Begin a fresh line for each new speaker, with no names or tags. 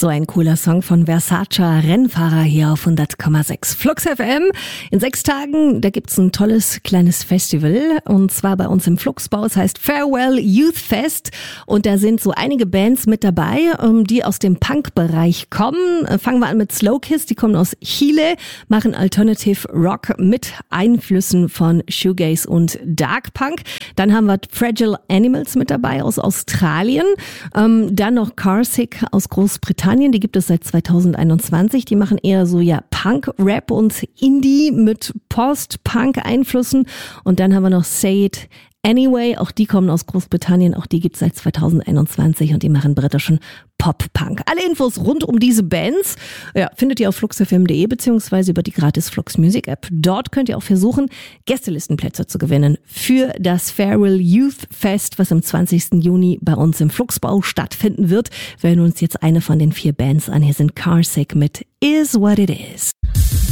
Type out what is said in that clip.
So ein cooler Song von Versace, Rennfahrer hier auf 100,6 Flux FM. In 6 Tagen, da gibt's ein tolles kleines Festival und zwar bei uns im Fluxbau. Es heißt Farewell Youth Fest und da sind so einige Bands mit dabei, die aus dem Punk-Bereich kommen. Fangen wir an mit Slowkiss, die kommen aus Chile, machen Alternative Rock mit Einflüssen von Shoegaze und Dark Punk. Dann haben wir Fragile Animals mit dabei aus Australien, dann noch Carsick aus Großbritannien, die gibt es seit 2021, die machen eher so Punk, Rap und Indie mit Post-Punk-Einflüssen und dann haben wir noch Say It Anyway, auch die kommen aus Großbritannien, auch die gibt es seit 2021 und die machen britischen Pop-Punk. Alle Infos rund um diese Bands findet ihr auf fluxfm.de beziehungsweise über die gratis Flux Music App. Dort könnt ihr auch versuchen, Gästelistenplätze zu gewinnen für das Farewell Youth Fest, was am 20. Juni bei uns im Fluxbau stattfinden wird. Wir hören uns jetzt eine von den 4 Bands an. Hier sind Carsick mit Is What It Is.